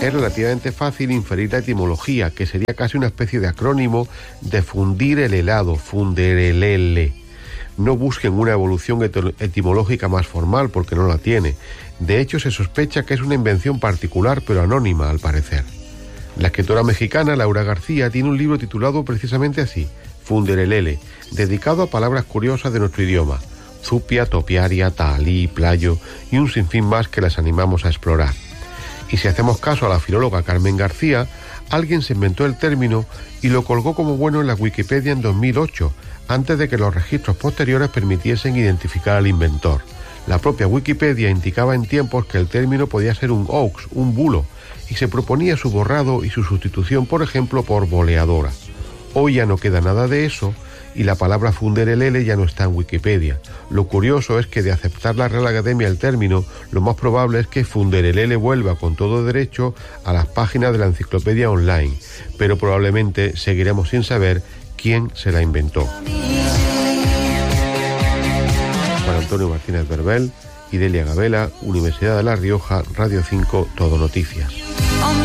Es relativamente fácil inferir la etimología, que sería casi una especie de acrónimo de fundir el helado, funderelele. No busquen una evolución etimológica más formal, porque no la tiene. De hecho, se sospecha que es una invención particular, pero anónima, al parecer. La escritora mexicana Laura García tiene un libro titulado precisamente así, Funderelele, dedicado a palabras curiosas de nuestro idioma, zupia, topiaria, tahalí, playo y un sinfín más que las animamos a explorar. Y si hacemos caso a la filóloga Carmen García, alguien se inventó el término y lo colgó como bueno en la Wikipedia en 2008, antes de que los registros posteriores permitiesen identificar al inventor. La propia Wikipedia indicaba en tiempos que el término podía ser un hoax, un bulo, y se proponía su borrado y su sustitución, por ejemplo, por boleadora. Hoy ya no queda nada de eso y la palabra funderelele ya no está en Wikipedia. Lo curioso es que de aceptar la Real Academia el término, lo más probable es que funderelele vuelva con todo derecho a las páginas de la enciclopedia online, pero probablemente seguiremos sin saber quién se la inventó. Juan Antonio Martínez Berbel y Delia Gabela, Universidad de La Rioja, Radio 5, Todo Noticias.